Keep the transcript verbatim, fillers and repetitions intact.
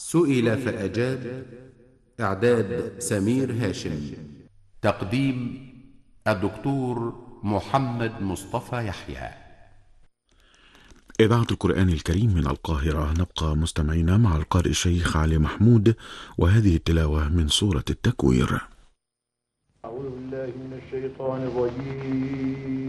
سئل فأجاب. إعداد سمير هاشم. تقديم الدكتور محمد مصطفى يحيى. إذاعة القرآن الكريم من القاهرة. نبقى مستمعين مع القارئ الشيخ علي محمود، وهذه التلاوة من سورة التكوير. أعوذ بالله من الشيطان الرجيم.